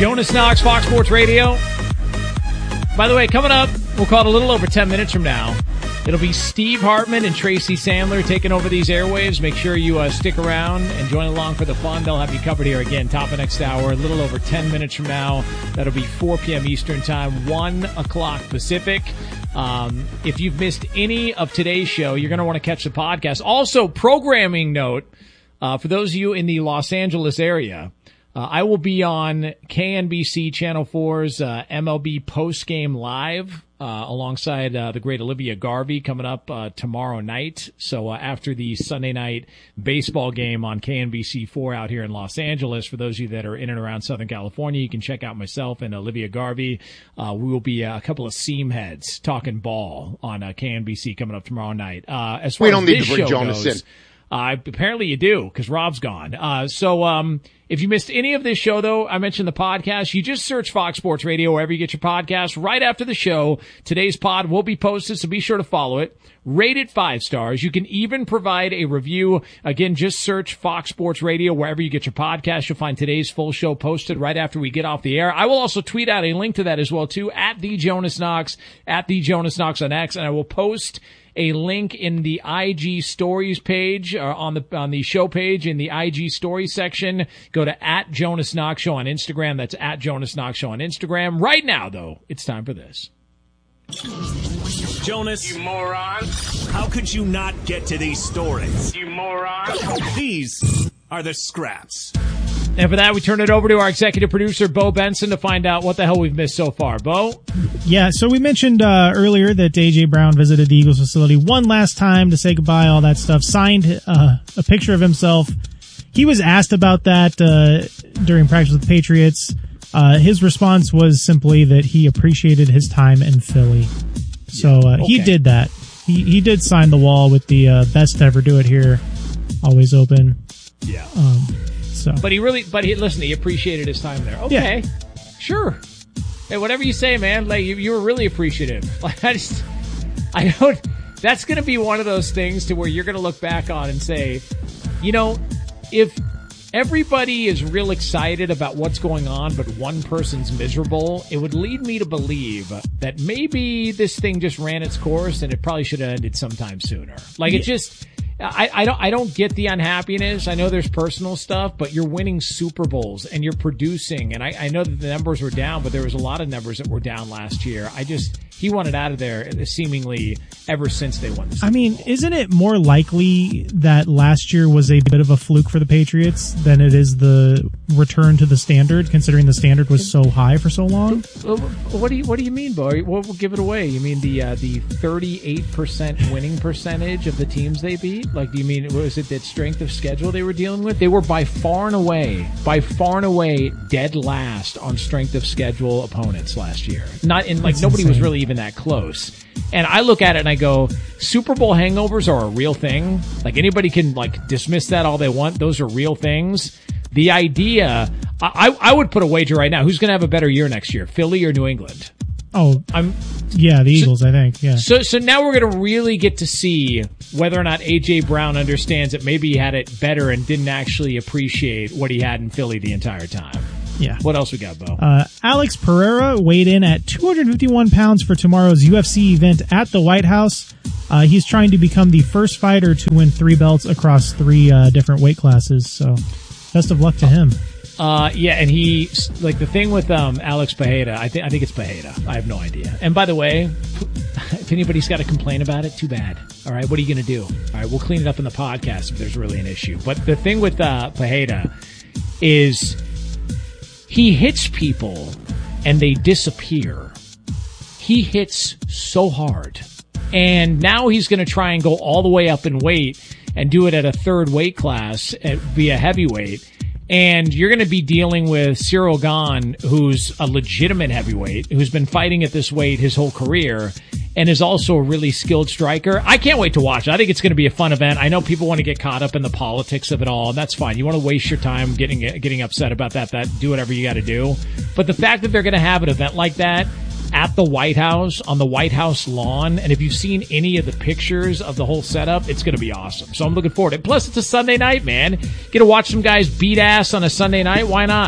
Jonas Knox, Fox Sports Radio. By the way, coming up, we'll call it a little over 10 minutes from now. It'll be Steve Hartman and Tracy Sandler taking over these airwaves. Make sure you stick around and join along for the fun. They'll have you covered here again, top of next hour, a little over 10 minutes from now. That'll be 4 p.m. Eastern Time, 1 o'clock Pacific. If you've missed any of today's show, you're going to want to catch the podcast. Also, programming note, for those of you in the Los Angeles area, I will be on KNBC Channel 4's MLB Postgame Live alongside the great Olivia Garvey coming up tomorrow night. So after the Sunday night baseball game on KNBC4 out here in Los Angeles, for those of you that are in and around Southern California, you can check out myself and Olivia Garvey. We will be a couple of seam heads talking ball on KNBC coming up tomorrow night. As far we don't as need this to bring show Jonas goes, in. Apparently you do, because Rob's gone. So if you missed any of this show, though, I mentioned the podcast. You just search Fox Sports Radio wherever you get your podcasts. Right after the show, today's pod will be posted, so be sure to follow it. Rate it 5 stars. You can even provide a review. Again, just search Fox Sports Radio wherever you get your podcast. You'll find today's full show posted right after we get off the air. I will also tweet out a link to that as well, too, at the Jonas Knox on X, and I will post a link in the IG stories page, on the show page in the IG stories section. Go to @Jonas Knox Show on Instagram. That's @Jonas Knox Show on Instagram. Right now, though, it's time for this. Jonas, you moron. How could you not get to these stories? You moron. These are the scraps. And for that, we turn it over to our executive producer, Bo Benson, to find out what the hell we've missed so far. Bo? Yeah, so we mentioned earlier that A.J. Brown visited the Eagles facility one last time to say goodbye, all that stuff, signed a picture of himself. He was asked about that during practice with the Patriots. His response was simply that he appreciated his time in Philly. So he did that. He did sign the wall with the best to ever do it here, always open. Yeah. So. But listen, he appreciated his time there. Okay. Yeah. Sure. Hey, whatever you say, man. Like, you were really appreciative. Like, that's going to be one of those things to where you're going to look back on and say, you know, if everybody is real excited about what's going on, but one person's miserable, it would lead me to believe that maybe this thing just ran its course and it probably should have ended sometime sooner. Like, it just, I don't get the unhappiness. I know there's personal stuff, but you're winning Super Bowls and you're producing. And I know that the numbers were down, but there was a lot of numbers that were down last year. He wanted out of there seemingly ever since they won the Super Bowl. Isn't it more likely that last year was a bit of a fluke for the Patriots than it is the return to the standard, considering the standard was so high for so long? What do you mean, Bo? What will give it away? You mean the 38% winning percentage of the teams they beat? Like, do you mean, was it that strength of schedule they were dealing with? They were by far and away dead last on strength of schedule opponents last year. Nobody was really even that close. And I look at it and I go, Super Bowl hangovers are a real thing. Like, anybody can dismiss that all they want. Those are real things. The idea, I would put a wager right now. Who's going to have a better year next year, Philly or New England? The Eagles, I think. Yeah. So now we're going to really get to see whether or not A.J. Brown understands that maybe he had it better and didn't actually appreciate what he had in Philly the entire time. Yeah. What else we got, Bo? Alex Pereira weighed in at 251 pounds for tomorrow's UFC event at the White House. He's trying to become the first fighter to win 3 belts across 3 different weight classes. So best of luck to him. And he, the thing with Alex Pereira, I think it's Pereira. I have no idea. And by the way, if anybody's got to complain about it, too bad. All right, what are you going to do? All right, we'll clean it up in the podcast if there's really an issue. But the thing with Pereira is he hits people and they disappear. He hits so hard. And now he's going to try and go all the way up in weight and do it at a 3rd weight class, via heavyweight. And you're going to be dealing with Cyril Gane, who's a legitimate heavyweight, who's been fighting at this weight his whole career, and is also a really skilled striker. I can't wait to watch it. I think it's going to be a fun event. I know people want to get caught up in the politics of it all, and that's fine. You want to waste your time getting upset about that, do whatever you got to do. But the fact that they're going to have an event like that at the White House, on the White House lawn, and if you've seen any of the pictures of the whole setup, it's going to be awesome. So I'm looking forward to it. Plus, it's a Sunday night, man. Get to watch some guys beat ass on a Sunday night. Why not?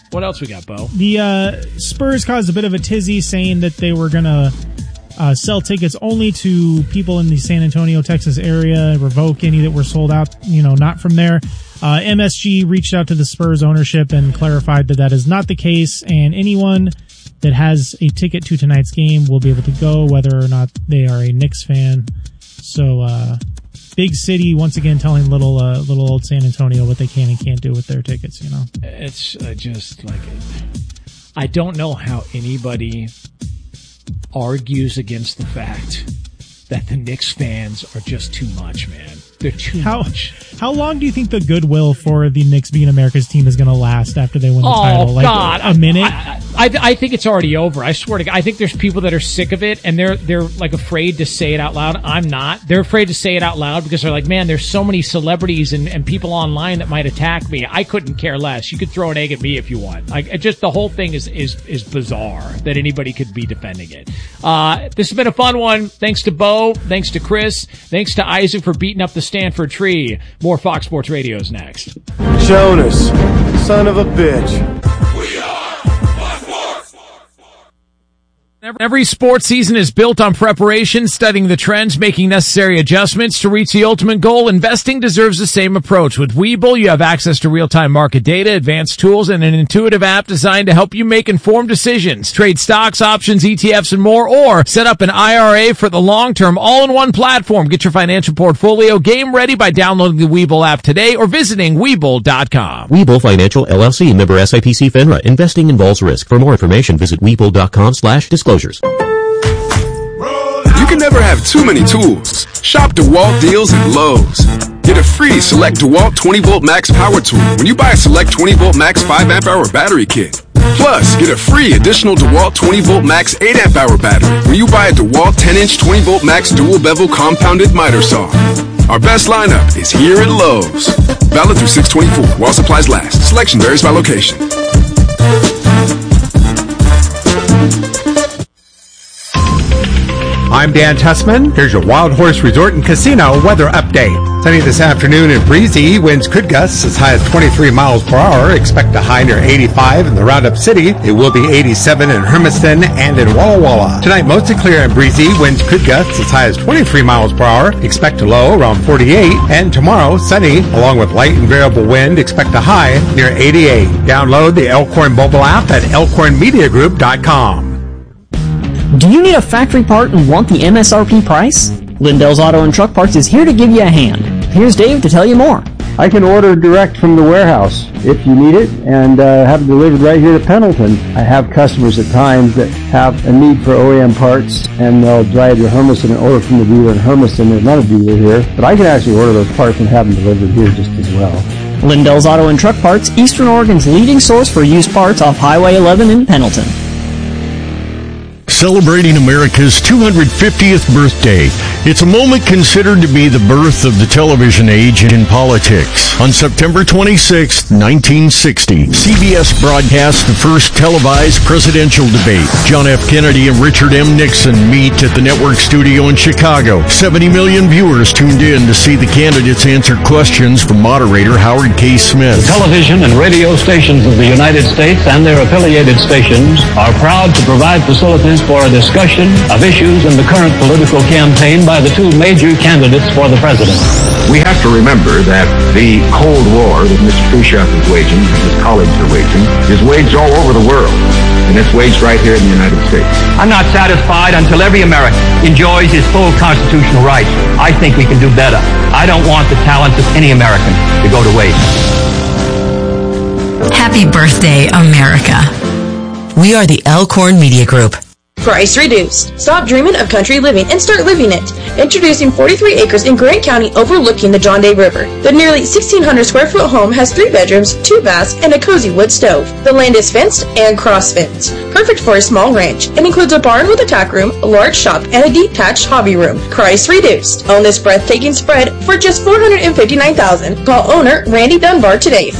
What else we got, Bo? The Spurs caused a bit of a tizzy, saying that they were going to sell tickets only to people in the San Antonio, Texas area, revoke any that were sold out, not from there. MSG reached out to the Spurs ownership and clarified that that is not the case, and anyone that has a ticket to tonight's game will be able to go, whether or not they are a Knicks fan. So, big city once again telling little old San Antonio what they can and can't do with their tickets. It's just like, I don't know how anybody argues against the fact that the Knicks fans are just too much, man. They're too much. How long do you think the goodwill for the Knicks being America's team is going to last after they win the title? Like God. A minute? I think it's already over. I swear to God. I think there's people that are sick of it and they're like afraid to say it out loud. I'm not. They're afraid to say it out loud because they're like, man, there's so many celebrities and people online that might attack me. I couldn't care less. You could throw an egg at me if you want. Like, just the whole thing is bizarre that anybody could be defending it. This has been a fun one. Thanks to Bo. Thanks to Chris. Thanks to Isaac for beating up the Stanford tree. More Fox Sports Radio is next. Jonas, son of a bitch. Every sports season is built on preparation, studying the trends, making necessary adjustments to reach the ultimate goal. Investing deserves the same approach. With Webull, you have access to real-time market data, advanced tools, and an intuitive app designed to help you make informed decisions. Trade stocks, options, ETFs, and more, or set up an IRA for the long term, all in one platform. Get your financial portfolio game ready by downloading the Webull app today or visiting Webull.com. Webull Financial LLC, member SIPC FINRA. Investing involves risk. For more information, visit Webull.com/disclosures. You can never have too many tools. Shop DeWalt deals at Lowe's. Get a free Select DeWalt 20-Volt Max power tool when you buy a Select 20-Volt Max 5-amp-hour battery kit. Plus, get a free additional DeWalt 20-Volt Max 8-amp-hour battery when you buy a DeWalt 10-inch 20-Volt Max dual-bevel compounded miter saw. Our best lineup is here at Lowe's. Valid through 6/24 while supplies last. Selection varies by location. I'm Dan Tussman. Here's your Wild Horse Resort and Casino weather update. Sunny this afternoon and breezy. Winds could gust as high as 23 miles per hour. Expect a high near 85 in the Roundup City. It will be 87 in Hermiston and in Walla Walla. Tonight, mostly clear and breezy. Winds could gust as high as 23 miles per hour. Expect a low around 48. And tomorrow, sunny, along with light and variable wind. Expect a high near 88. Download the Elkhorn mobile app at elkhornmediagroup.com. Do you need a factory part and want the MSRP price? Lindell's Auto and Truck Parts is here to give you a hand. Here's Dave to tell you more. I can order direct from the warehouse if you need it and have it delivered right here to Pendleton. I have customers at times that have a need for OEM parts and they'll drive to Hermiston and order from the dealer in Hermiston. There's not a dealer here, but I can actually order those parts and have them delivered here just as well. Lindell's Auto and Truck Parts, Eastern Oregon's leading source for used parts off Highway 11 in Pendleton. Celebrating America's 250th birthday. It's a moment considered to be the birth of the television age in politics. On September 26, 1960, CBS broadcast the first televised presidential debate. John F. Kennedy and Richard M. Nixon meet at the network studio in Chicago. 70 million viewers tuned in to see the candidates answer questions from moderator Howard K. Smith. The television and radio stations of the United States and their affiliated stations are proud to provide facilities for a discussion of issues in the current political campaign by the two major candidates for the presidency. We have to remember that the Cold War that Mr. Khrushchev is waging, and his colleagues are waging, is waged all over the world, and it's waged right here in the United States. I'm not satisfied until every American enjoys his full constitutional rights. I think we can do better. I don't want the talents of any American to go to waste. Happy birthday, America. We are the Elkhorn Media Group. Price reduced. Stop dreaming of country living and start living it. Introducing 43 acres in Grant County overlooking the John Day River. The nearly 1,600 square foot home has 3 bedrooms, 2 baths, and a cozy wood stove. The land is fenced and cross-fenced. Perfect for a small ranch and includes a barn with a tack room, a large shop, and a detached hobby room. Price reduced. Own this breathtaking spread for just $459,000. Call owner Randy Dunbar today,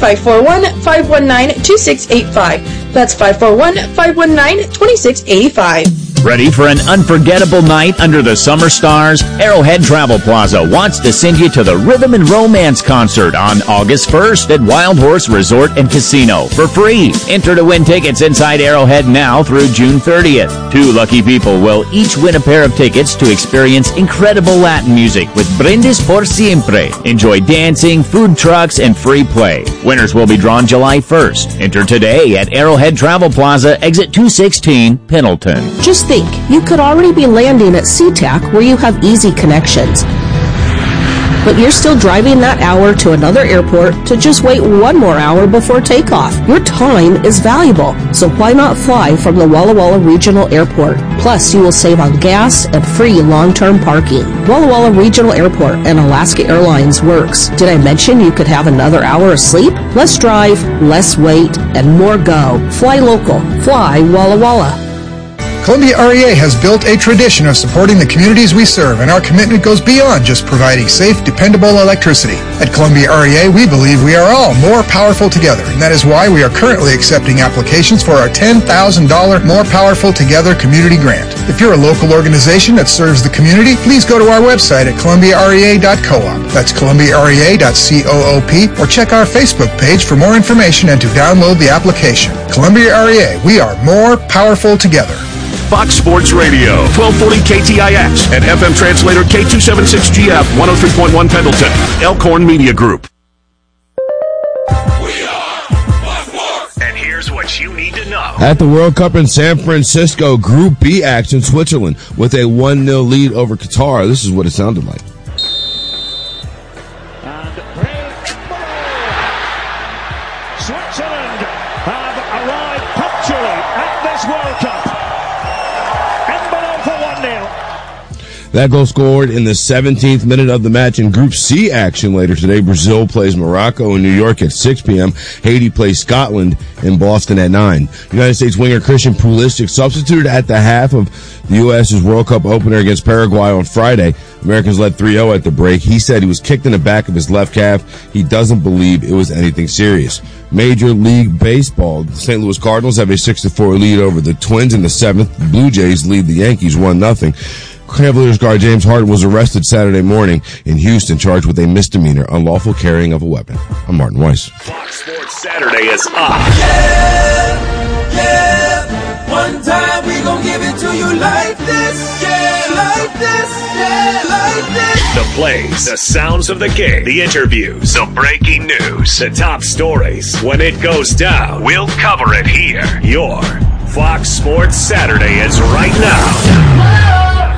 541-519-2685. That's 541-519-2685. Ready for an unforgettable night under the summer stars? Arrowhead Travel Plaza wants to send you to the Rhythm and Romance concert on August 1st at Wild Horse Resort and Casino for free. Enter to win tickets inside Arrowhead now through June 30th. 2 lucky people will each win a pair of tickets to experience incredible Latin music with Brindis por Siempre. Enjoy dancing, food trucks, and free play. Winners will be drawn July 1st. Enter today at Arrowhead Travel Plaza, exit 216, Pendleton. Just think, you could already be landing at SeaTac where you have easy connections. But you're still driving that hour to another airport to just wait 1 more hour before takeoff. Your time is valuable, so why not fly from the Walla Walla Regional Airport? Plus, you will save on gas and free long-term parking. Walla Walla Regional Airport and Alaska Airlines works. Did I mention you could have another hour of sleep? Less drive, less wait, and more go. Fly local. Fly Walla Walla. Columbia REA has built a tradition of supporting the communities we serve, and our commitment goes beyond just providing safe, dependable electricity. At Columbia REA, we believe we are all more powerful together, and that is why we are currently accepting applications for our $10,000 More Powerful Together Community Grant. If you're a local organization that serves the community, please go to our website at columbiarea.coop. That's columbiarea.coop, or check our Facebook page for more information and to download the application. Columbia REA, we are more powerful together. Fox Sports Radio, 1240 KTIX, and FM translator K276GF, 103.1 Pendleton, Elkhorn Media Group. And here's what you need to know. At the World Cup in San Francisco, Group B action, Switzerland with a 1-0 lead over Qatar. This is what it sounded like. Switzerland have arrived punctually at this World Cup. That goal scored in the 17th minute of the match. In Group C action later today, Brazil plays Morocco in New York at 6 p.m. Haiti plays Scotland in Boston at 9. United States winger Christian Pulisic substituted at the half of the U.S.'s World Cup opener against Paraguay on Friday. Americans led 3-0 at the break. He said he was kicked in the back of his left calf. He doesn't believe it was anything serious. Major League Baseball, the St. Louis Cardinals have a 6-4 lead over the Twins in the 7th. The Blue Jays lead the Yankees 1-0. Cavaliers guard James Harden was arrested Saturday morning in Houston, charged with a misdemeanor, unlawful carrying of a weapon. I'm Martin Weiss. Fox Sports Saturday is up. Yeah, one time we gon' give it to you like this, yeah, like this, yeah, like this. The plays, the sounds of the game, the interviews, the breaking news, the top stories. When it goes down, we'll cover it here. Your Fox Sports Saturday is right now.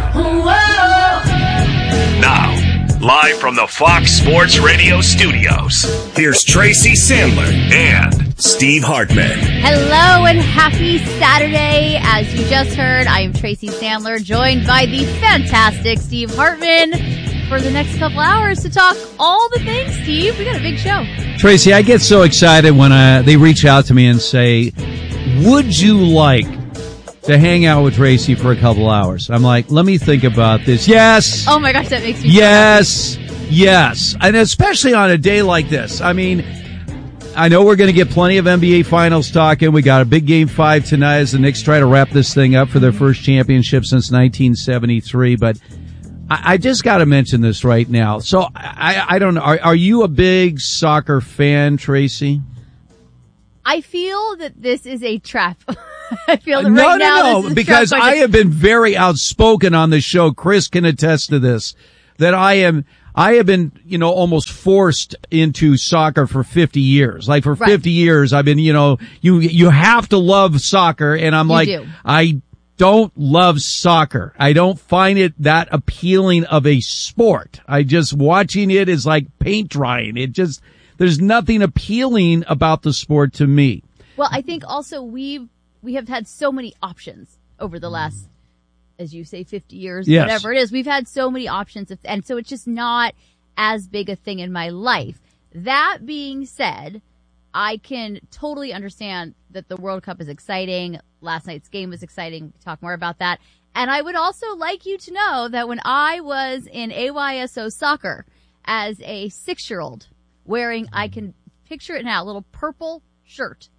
Now, live from the Fox Sports Radio studios, here's Tracy Sandler and Steve Hartman. Hello and happy Saturday. As you just heard, I am Tracy Sandler, joined by the fantastic Steve Hartman for the next couple hours to talk all the things, Steve. We got a big show. Tracy, I get so excited when they reach out to me and say, would you like to hang out with Tracy for a couple hours? I'm like, let me think about this. Yes. Oh my gosh, that makes me yes. Yes. And especially on a day like this. I mean, I know we're going to get plenty of NBA Finals talking. We got a big Game 5 tonight as the Knicks try to wrap this thing up for their first championship since 1973. But I just got to mention this right now. So I don't know. Are you a big soccer fan, Tracy? I feel that this is a trap. I feel that right now this is because I have been very outspoken on the show. Chris can attest to this, that I have been, almost forced into soccer for 50 years. Like for 50 years, I've been, you have to love soccer. And I'm I don't love soccer. I don't find it that appealing of a sport. Watching it is like paint drying. There's nothing appealing about the sport to me. Well, I think also we have had so many options over the last, as you say, 50 years, whatever it is. We've had so many options, and so it's just not as big a thing in my life. That being said, I can totally understand that the World Cup is exciting. Last night's game was exciting. We'll talk more about that. And I would also like you to know that when I was in AYSO soccer as a 6-year-old, wearing, I can picture it now, a little purple shirt,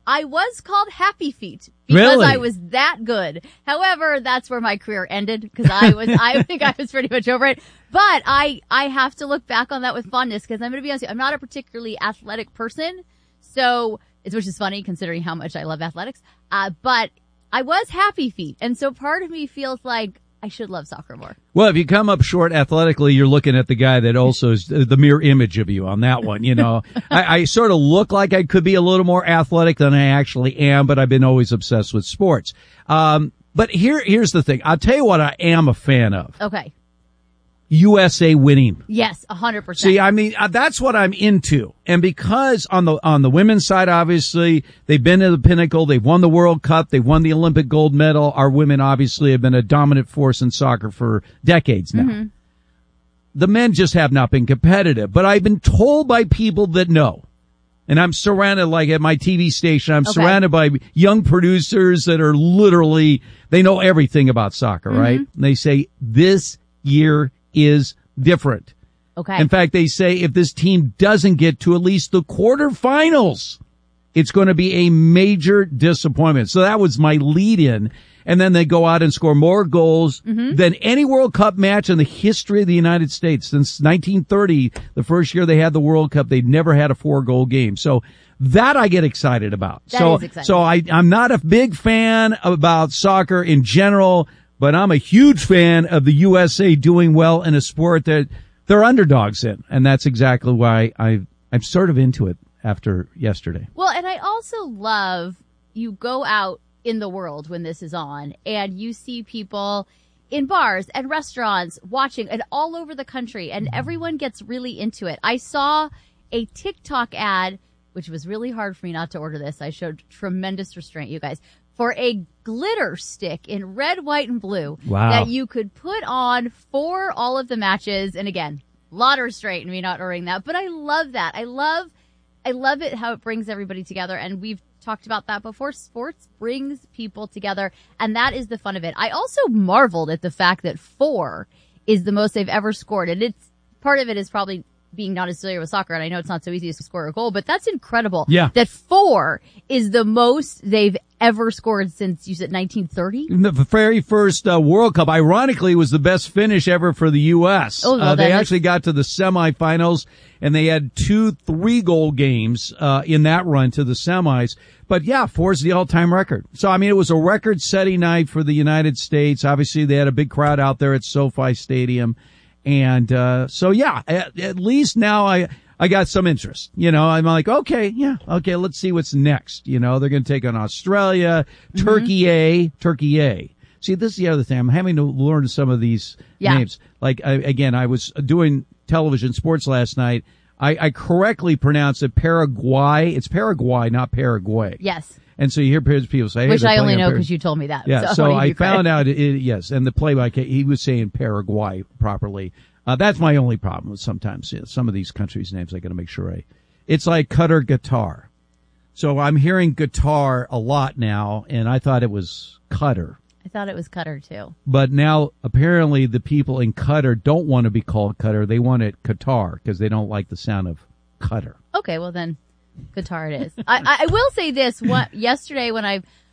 I was called Happy Feet because Really? I was that good. However, that's where my career ended because I think I was pretty much over it. But I have to look back on that with fondness because I'm going to be honest with you, I'm not a particularly athletic person. So, which is funny considering how much I love athletics. But I was Happy Feet. And so part of me feels like I should love soccer more. Well, if you come up short athletically, you're looking at the guy that also is the mirror image of you on that one. You know, I sort of look like I could be a little more athletic than I actually am, but I've been always obsessed with sports. But here's the thing. I'll tell you what I am a fan of. Okay. USA winning. Yes, 100%. See, I mean, that's what I'm into. And because on the women's side, obviously, they've been to the pinnacle. They've won the World Cup. They've won the Olympic gold medal. Our women obviously have been a dominant force in soccer for decades now. Mm-hmm. The men just have not been competitive. But I've been told by people that know. And I'm surrounded, like at my TV station, I'm surrounded by young producers that are literally, they know everything about soccer, right? And they say, this year is different. Okay. In fact, they say if this team doesn't get to at least the quarterfinals, it's going to be a major disappointment. So that was my lead in. And then they go out and score more goals than any World Cup match in the history of the United States. Since 1930, the first year they had the World Cup, they'd never had a 4-goal game. So that I get excited about. That is exciting. So I'm not a big fan about soccer in general, but I'm a huge fan of the USA doing well in a sport that they're underdogs in. And that's exactly why I'm sort of into it after yesterday. Well, and I also love you go out in the world when this is on and you see people in bars and restaurants watching and all over the country and everyone gets really into it. I saw a TikTok ad, which was really hard for me not to order this. I showed tremendous restraint, you guys, for a glitter stick in red, white, and blue that you could put on for all of the matches. And again, a lot of restraint in me not ordering that, but I love that. I love it how it brings everybody together. And we've talked about that before. Sports brings people together, and that is the fun of it. I also marveled at the fact that 4 is the most they've ever scored. And it's part of it is probably being not as familiar with soccer, and I know it's not so easy to score a goal, but that's incredible. Yeah. That 4 is the most they've ever scored since, you said, 1930? The very first World Cup, ironically, was the best finish ever for the U.S. Oh, well, they actually got to the semifinals, and they had 2 3-goal games in that run to the semis. But yeah, 4 is the all-time record. So, I mean, it was a record-setting night for the United States. Obviously, they had a big crowd out there at SoFi Stadium. And so yeah, at least now I got some interest. You know, I'm like, okay, let's see what's next. You know, they're going to take on Australia, Turkey A. See, this is the other thing. I'm having to learn some of these names. Like, I was doing television sports last night. I correctly pronounced it Paraguay. It's Paraguay, not Paraguay. Yes. And so you hear people say, hey, which I only know because you told me that. Yeah, so I found out, yes, and the play-by-play, he was saying Paraguay properly. That's my only problem with sometimes some of these countries' names. I got to make sure it's like Qatar guitar. So I'm hearing guitar a lot now, and I thought it was Qatar. I thought it was Qatar too. But now apparently the people in Qatar don't want to be called Qatar. They want it Qatar because they don't like the sound of Qatar. Okay, well then. Guitar it is. I will say this. Yesterday when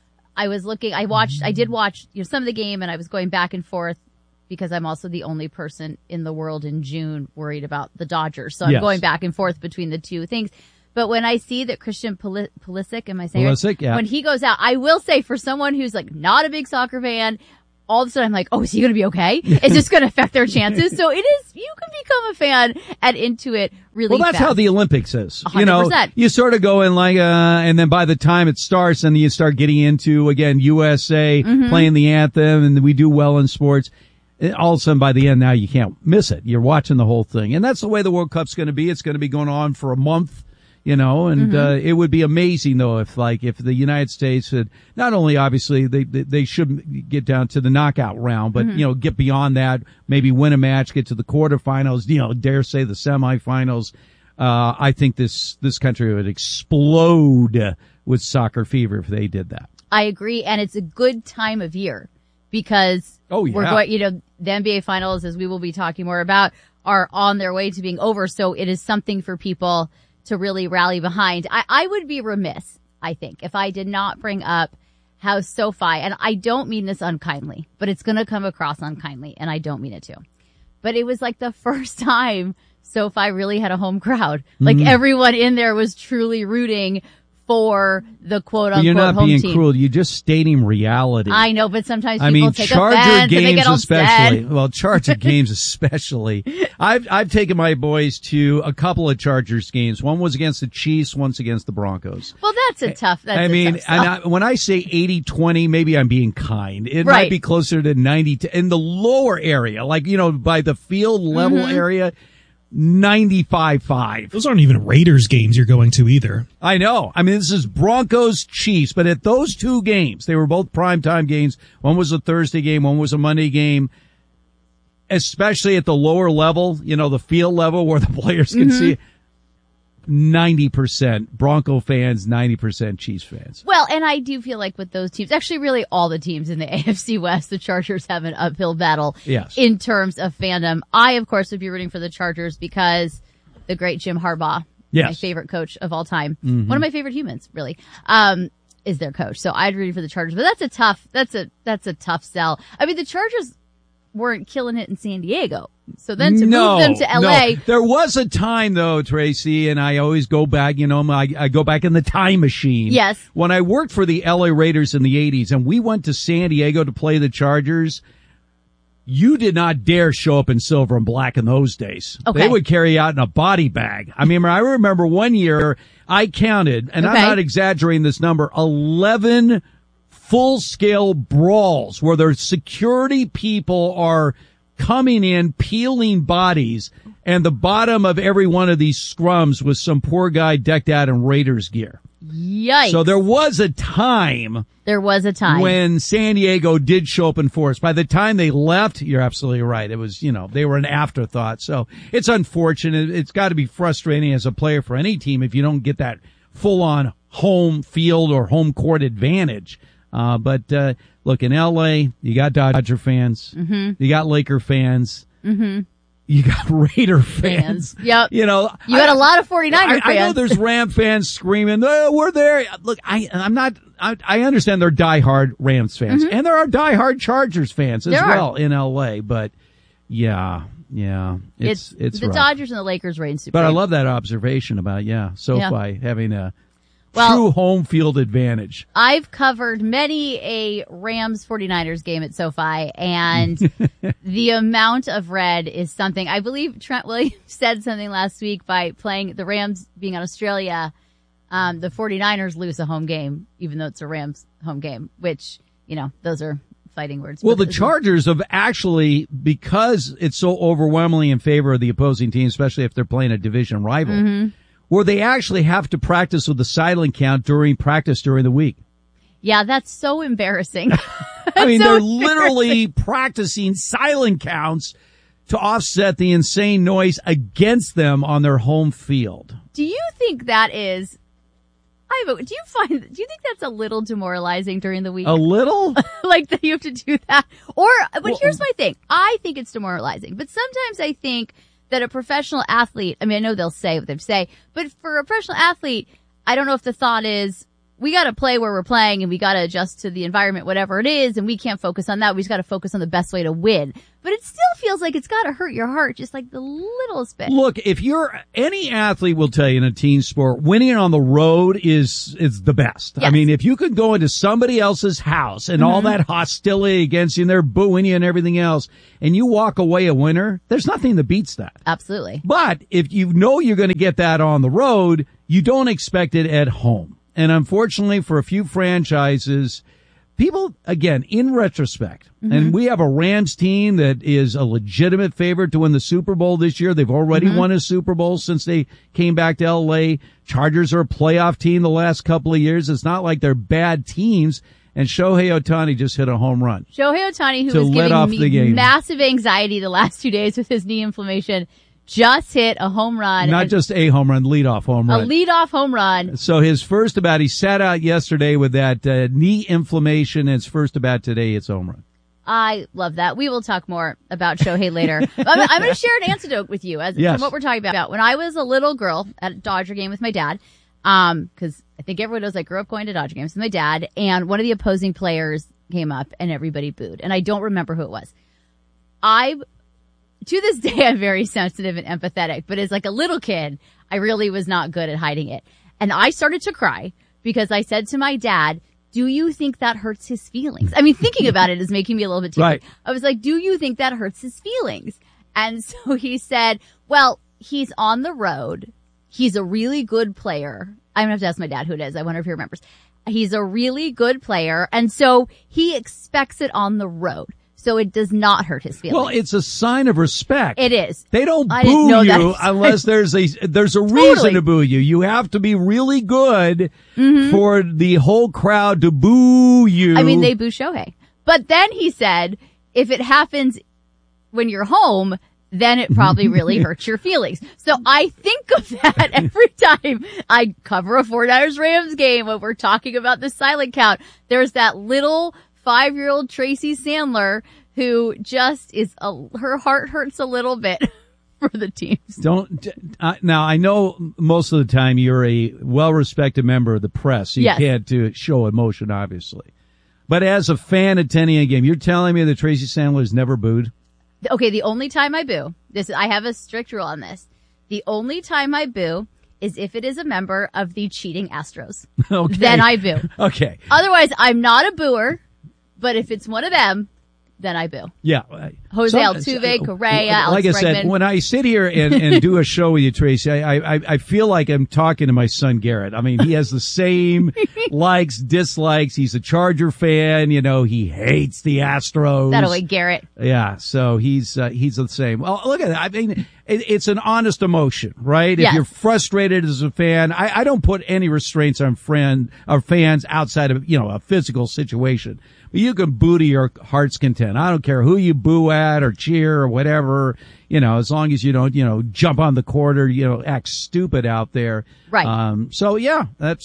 I was looking, I did watch some of the game, and I was going back and forth because I'm also the only person in the world in June worried about the Dodgers. So I'm going back and forth between the two things. But when I see that Christian Pulisic, am I saying Pulisic, yeah. When he goes out, I will say for someone who's like not a big soccer fan, all of a sudden I'm like, oh, is he going to be okay? Is this going to affect their chances? So it is, you can become a fan and into it really fast. Well, that's how the Olympics is. 100%. You know, you sort of go in like, and then by the time it starts and you start getting into, again, USA playing the anthem, and we do well in sports. All of a sudden by the end now you can't miss it. You're watching the whole thing. And that's the way the World Cup's going to be. It's going to be going on for a month. You know, and it would be amazing though if the United States had not only obviously they should get down to the knockout round, but you know, get beyond that, maybe win a match, get to the quarterfinals, you know, dare say the semifinals. I think this country would explode with soccer fever if they did that. I agree, and it's a good time of year because we're going, you know, the NBA finals, as we will be talking more about, are on their way to being over, so it is something for people to really rally behind. I would be remiss I think, if I did not bring up how SoFi, and I don't mean this unkindly, but it's going to come across unkindly, and I don't mean it to. But it was like the first time SoFi really had a home crowd. Like everyone in there was truly rooting for the quote unquote You're not home being team. cruel. You're just stating reality. I know, but sometimes people take Charger offense and they games get especially. upset. Well, Charger games especially. I've taken my boys to a couple of Chargers games. One was against the Chiefs, one's against the Broncos. Well, that's a tough. That's and when I say 80-20, maybe I'm being kind. It Right. might be closer to 90 in the lower area, like by the field level area. 95-5. Those aren't even Raiders games you're going to either. I know. I mean, this is Broncos Chiefs, but at those two games, they were both primetime games. One was a Thursday game, one was a Monday game. Especially at the lower level, the field level where the players can see 90% Bronco fans, 90% Chiefs fans. Well, and I do feel like with those teams, actually really all the teams in the AFC West, the Chargers have an uphill battle in terms of fandom. I, of course, would be rooting for the Chargers because the great Jim Harbaugh, my favorite coach of all time, one of my favorite humans, really, is their coach. So I'd root for the Chargers, but that's a tough sell. I mean, the Chargers weren't killing it in San Diego. So then to move them to LA. No. There was a time though, Tracy, and I always go back, I go back in the time machine. Yes. When I worked for the LA Raiders in the 80s and we went to San Diego to play the Chargers, you did not dare show up in silver and black in those days. Okay. They would carry you out in a body bag. I remember one year I counted, and I'm not exaggerating this number, 11 full-scale brawls where their security people are coming in, peeling bodies, and the bottom of every one of these scrums was some poor guy decked out in Raiders gear. Yikes. So there was a time when San Diego did show up in force. By the time they left, you're absolutely right. It was, they were an afterthought. So it's unfortunate. It's got to be frustrating as a player for any team if you don't get that full-on home field or home court advantage. But look, in LA, you got Dodger fans, you got Laker fans, you got Raider fans. Yep. You had a lot of 49er fans. I know there's Ram fans screaming, oh, we're there. Look, I understand they're diehard Rams fans, and there are diehard Chargers fans as well in LA. But it's the rough. Dodgers and the Lakers reign supreme. But I love that observation about SoFi having a true home field advantage. I've covered many a Rams 49ers game at SoFi, and the amount of red is something. I believe Trent Williams said something last week by playing the Rams being on Australia. The 49ers lose a home game, even though it's a Rams home game, which, those are fighting words. Well, the Chargers have actually, because it's so overwhelmingly in favor of the opposing team, especially if they're playing a division rival, where they actually have to practice with the silent count during the week. Yeah, that's so embarrassing. They're literally practicing silent counts to offset the insane noise against them on their home field. Do you think that is... do you think that's a little demoralizing during the week? A little? Like that you have to do that? Here's my thing. I think it's demoralizing, but sometimes I think that a professional athlete, I know they'll say what they say, but for a professional athlete, I don't know if the thought is, we gotta play where we're playing and we gotta adjust to the environment, whatever it is, and we can't focus on that. We just gotta focus on the best way to win. But it still feels like it's gotta hurt your heart just like the littlest bit. Look, any athlete will tell you in a team sport, winning on the road is the best. Yes. If you could go into somebody else's house and all that hostility against you and they're booing you and everything else, and you walk away a winner, there's nothing that beats that. Absolutely. But if you know you're going to get that on the road, you don't expect it at home. And unfortunately for a few franchises, people, again, in retrospect, and we have a Rams team that is a legitimate favorite to win the Super Bowl this year. They've already won a Super Bowl since they came back to L.A. Chargers are a playoff team the last couple of years. It's not like they're bad teams. And Shohei Ohtani just hit a home run. Shohei Ohtani, who was giving me massive anxiety the last 2 days with his knee inflammation, just hit a home run. Not just a home run, leadoff home run. A leadoff home run. So his first at bat, he sat out yesterday with that knee inflammation. And his first at bat today, it's a home run. I love that. We will talk more about Shohei later. I'm going to share an anecdote with you from what we're talking about. When I was a little girl at a Dodger game with my dad, because I think everyone knows I grew up going to Dodger games with my dad, and one of the opposing players came up and everybody booed. And I don't remember who it was. To this day, I'm very sensitive and empathetic, but as like a little kid, I really was not good at hiding it. And I started to cry because I said to my dad, do you think that hurts his feelings? I mean, thinking about it is making me a little bit teary. Right. I was like, do you think that hurts his feelings? And so he said, well, he's on the road. He's a really good player. I'm going to have to ask my dad who it is. I wonder if he remembers. He's a really good player. And so he expects it on the road. So it does not hurt his feelings. Well, it's a sign of respect. It is. They don't I didn't know boo that. you unless there's a Totally. reason to boo you. You have to be really good for the whole crowd to boo you. I mean, they boo Shohei. But then he said, if it happens when you're home, then it probably really hurts your feelings. So I think of that every time I cover a 49ers Rams game when we're talking about the silent count. There's that little 5-year-old Tracy Sandler who just her heart hurts a little bit for the teams. Now I know most of the time you're a well-respected member of the press. So you can't show emotion, obviously. But as a fan attending a game, you're telling me that Tracy Sandler's never booed? Okay, the only time I boo, I have a strict rule on this. The only time I boo is if it is a member of the cheating Astros. Okay. Then I boo. Okay. Otherwise, I'm not a booer, but if it's one of them, then I boo. Yeah. Jose Altuve, Correa, Alex like I said, Bregman. when I sit here and do a show with you, Tracy, I feel like I'm talking to my son Garrett. I mean, he has the same likes, dislikes. He's a Charger fan. You know, he hates the Astros. That away, Garrett. Yeah. So he's the same. Well, look at it. I mean, it's an honest emotion, right? Yes. If you're frustrated as a fan, I don't put any restraints on fans outside of, a physical situation. You can boo to your heart's content. I don't care who you boo at or cheer or whatever, as long as you don't, jump on the court or, act stupid out there. Right. So yeah,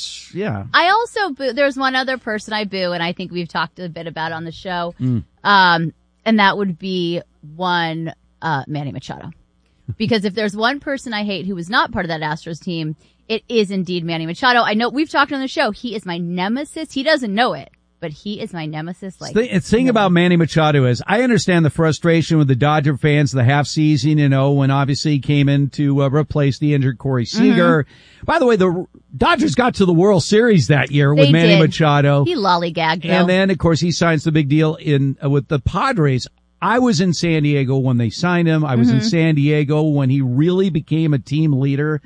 I also boo. There's one other person I boo, and I think we've talked a bit about on the show. And that would be one, Manny Machado. Because if there's one person I hate who was not part of that Astros team, it is indeed Manny Machado. I know we've talked on the show. He is my nemesis. He doesn't know it, but he is my nemesis. The thing about Manny Machado is I understand the frustration with the Dodger fans the half season, when obviously he came in to replace the injured Corey Seager. By the way, the Dodgers got to the World Series that year with Manny Machado. He lollygagged, though. And then, of course, he signs the big deal with the Padres. I was in San Diego when they signed him. I was in San Diego when he really became a team leader.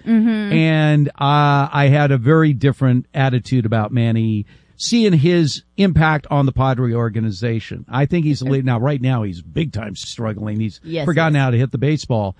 And I had a very different attitude about Manny, seeing his impact on the Padre organization. I think he's the leader. Now, right now, he's big time struggling. He's forgotten how to hit the baseball.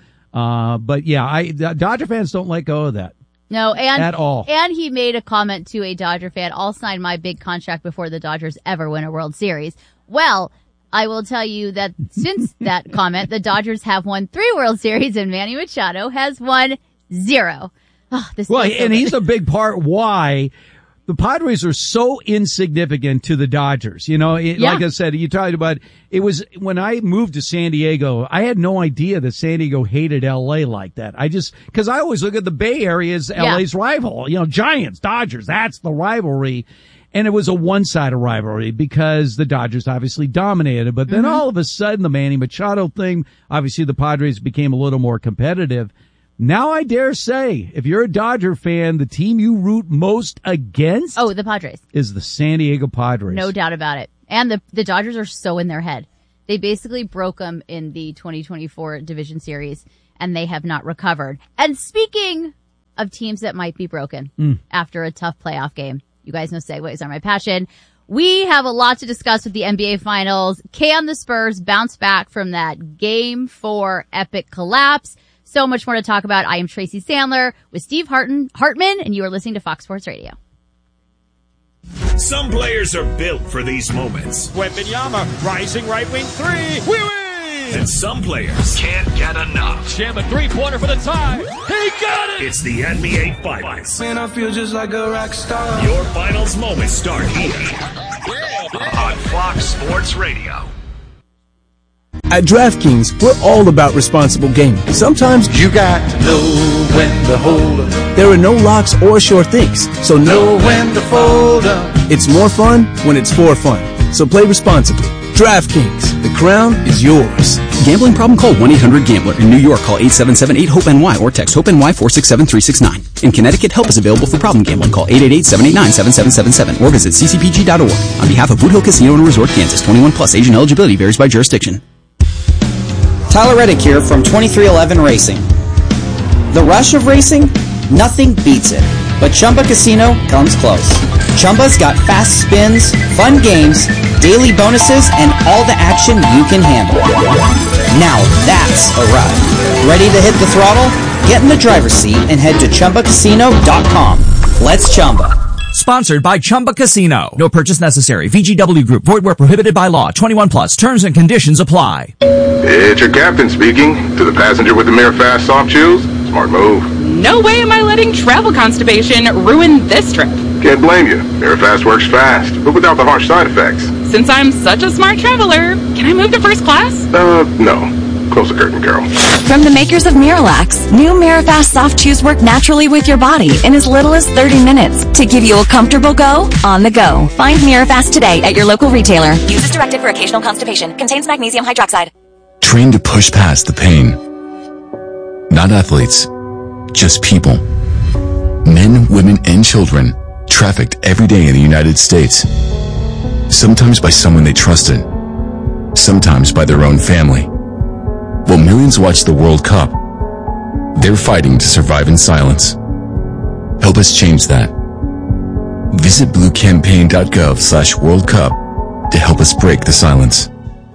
But yeah, Dodger fans don't let go of that. No, at all. And he made a comment to a Dodger fan, I'll sign my big contract before the Dodgers ever win a World Series. Well, I will tell you that since that comment, the Dodgers have won 3 World Series and Manny Machado has won 0. Oh, he's a big part why the Padres are so insignificant to the Dodgers. Like I said, you talked about it was when I moved to San Diego, I had no idea that San Diego hated LA like that. Cause I always look at the Bay Area as LA's rival, Giants, Dodgers, that's the rivalry. And it was a one-sided rivalry because the Dodgers obviously dominated. But then all of a sudden, the Manny Machado thing, obviously the Padres became a little more competitive. Now I dare say, if you're a Dodger fan, the team you root most against the Padres is the San Diego Padres. No doubt about it. And the Dodgers are so in their head. They basically broke them in the 2024 Division Series, and they have not recovered. And speaking of teams that might be broken after a tough playoff game, you guys know segues are my passion. We have a lot to discuss with the NBA Finals. Can the Spurs bounce back from that Game 4 epic collapse? So much more to talk about. I am Tracy Sandler with Steve Hartman, and you are listening to Fox Sports Radio. Some players are built for these moments. Wembanyama, rising right wing 3. We win! And some players can't get enough. Jam a 3-pointer for the tie. He got it! It's the NBA Finals. Man, I feel just like a rock star. Your finals moments start here on Fox Sports Radio. At DraftKings, we're all about responsible gaming. Sometimes you got to know when to hold 'em. There are no locks or sure things, so know when to fold 'em. It's more fun when it's for fun. So play responsibly. DraftKings, the crown is yours. Gambling problem? Call 1-800-GAMBLER. In New York, call 877-8-HOPE-NY or text HOPE-NY 467-369. In Connecticut, help is available for problem gambling. Call 888-789-7777 or visit ccpg.org. On behalf of Boot Hill Casino and Resort, Kansas, 21 plus, age and eligibility varies by jurisdiction. Tyler Reddick here from 2311 Racing. The rush of racing? Nothing beats it. But Chumba Casino comes close. Chumba's got fast spins, fun games, daily bonuses, and all the action you can handle. Now that's a ride. Ready to hit the throttle? Get in the driver's seat and head to ChumbaCasino.com. Let's Chumba. Sponsored by Chumba Casino. No purchase necessary. VGW Group. Void where prohibited by law. 21 plus. Terms and conditions apply. It's your captain speaking. To the passenger with the Mirafast soft chews, smart move. No way am I letting travel constipation ruin this trip. Can't blame you. Mirafast works fast, but without the harsh side effects. Since I'm such a smart traveler, can I move to first class? No. Close the curtain, Carol. From the makers of Miralax, new Mirafast soft chews work naturally with your body in as little as 30 minutes to give you a comfortable go on the go. Find Mirafast today at your local retailer. Use as directed for occasional constipation. Contains magnesium hydroxide. Train to push past the pain. Not athletes, just people. Men, women, and children trafficked every day in the United States. Sometimes by someone they trusted. Sometimes by their own family. While millions watch the World Cup, they're fighting to survive in silence. Help us change that. Visit bluecampaign.gov/World Cup to help us break the silence.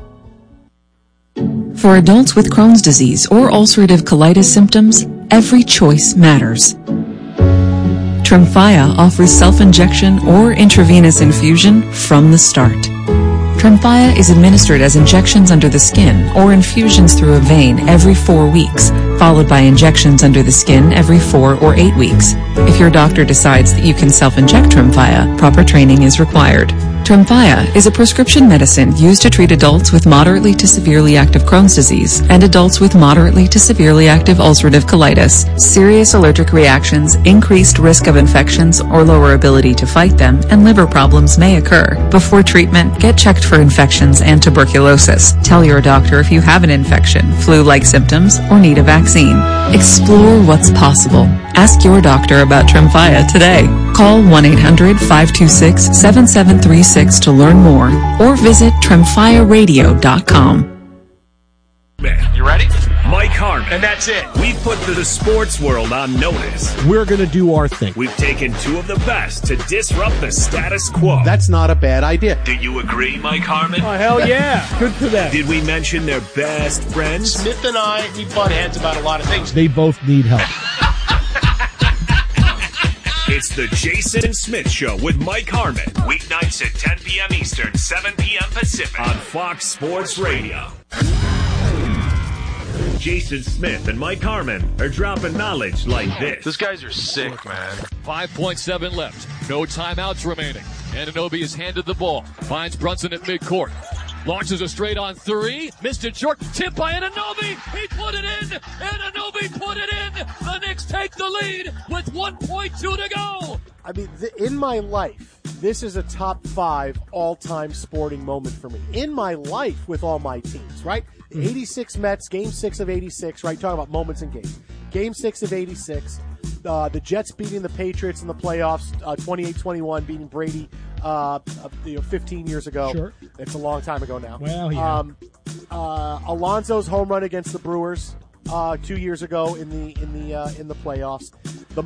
For adults with Crohn's disease or ulcerative colitis symptoms, every choice matters. Tremfya offers self-injection or intravenous infusion from the start. Tremfya is administered as injections under the skin or infusions through a vein every 4 weeks, followed by injections under the skin every 4 or 8 weeks. If your doctor decides that you can self-inject Tremfya, proper training is required. Tremfya is a prescription medicine used to treat adults with moderately to severely active Crohn's disease and adults with moderately to severely active ulcerative colitis. Serious allergic reactions, increased risk of infections or lower ability to fight them, and liver problems may occur. Before treatment, get checked for infections and tuberculosis. Tell your doctor if you have an infection, flu-like symptoms, or need a vaccine. Explore what's possible. Ask your doctor about Tremfya today. Call 1-800-526-7736 to learn more or visit TremfyaRadio.com. You ready? Mike Harmon. And that's it. We've put the sports world on notice. We're going to do our thing. We've taken two of the best to disrupt the status quo. That's not a bad idea. Do you agree, Mike Harmon? Oh, hell yeah. Good for them. Did we mention their best friends? Smith and I, we butt heads about a lot of things. They both need help. It's the Jason Smith Show with Mike Harmon. Weeknights at 10 p.m. Eastern, 7 p.m. Pacific on Fox Sports Radio. Jason Smith and Mike Harmon are dropping knowledge like this. These guys are sick, man. 5.7 left. No timeouts remaining. Anunoby is handed the ball. Finds Brunson at midcourt. Launches a straight on three. Missed it short. Tip by Anunoby. He put it in. Anunoby put it in. The Knicks take the lead with 1.2 to go. I mean, in my life, this is a top 5 all-time sporting moment for me. In my life with all my teams, right? 86 Mets, Game 6 of 86, right? Talking about moments in games. Game 6 of 86. The Jets beating the Patriots in the playoffs, 28-21, beating Brady 15 years ago. Sure. It's a long time ago now. Well, yeah. Alonso's home run against the Brewers 2 years ago in the playoffs.